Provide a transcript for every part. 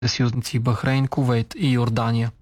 съюзници Бахрейн, Кувейт и Йордания.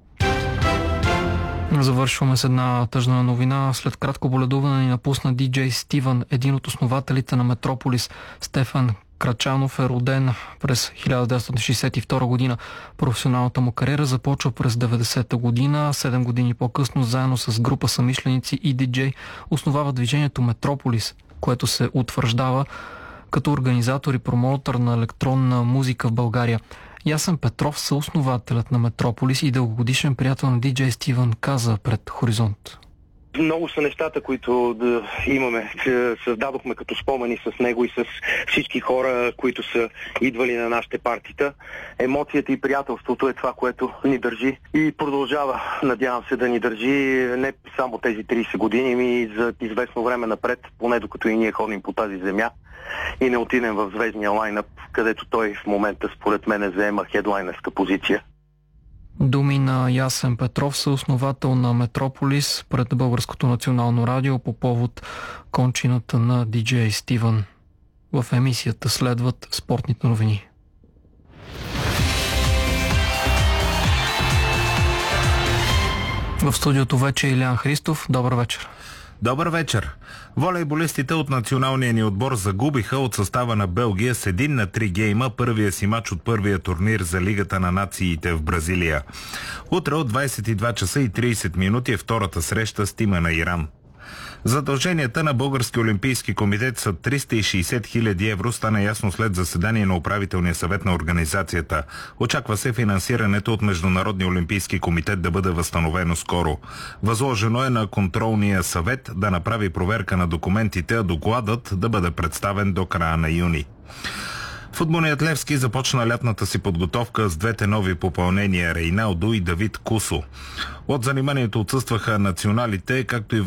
Завършваме с една тъжна новина. След кратко боледуване ни напусна диджей Стивън, един от основателите на Метрополис. Стефан Крачанов е роден през 1962 година. Професионалната му кариера започва през 90-та година. 7 години по-късно, заедно с група съмишленици и диджей, основава движението Метрополис, което се утвърждава като организатор и промоутър на електронна музика в България. Ясен Петров, съоснователят на Метрополис и дългогодишен приятел на диджей Стивън, каза пред Хоризонт. Много са нещата, които имаме. Създадохме като спомени с него и с всички хора, които са идвали на нашите партита. Емоцията и приятелството е това, което ни държи и продължава, надявам се, да ни държи не само тези 30 години, ми за известно време напред, поне докато и ние ходим по тази земя и не отидем в звездния лайнъп, където той в момента, според мен, заема хедлайнерска позиция. Думи на Ясен Петров, съосновател на Метрополис, пред Българското национално радио по повод кончината на диджей Стивън. В емисията следват спортните новини. В студиото вече е Илиан Христов. Добър вечер. Добър вечер. Волейболистите от националния ни отбор загубиха от състава на Белгия с 1-3 гейма първия си мач от първия турнир за Лигата на нациите в Бразилия. Утре от 22 часа и 30 минути е втората среща с тима на Иран. Задълженията на Български олимпийски комитет са 360 000 евро, стана ясно след заседание на управителния съвет на организацията. Очаква се финансирането от Международния олимпийски комитет да бъде възстановено скоро. Възложено е на контролния съвет да направи проверка на документите, а докладът да бъде представен до края на юни. Футболният Левски започна лятната си подготовка с двете нови попълнения Рейналдо и Давид Кусо. От заниманието отсъстваха националите, както и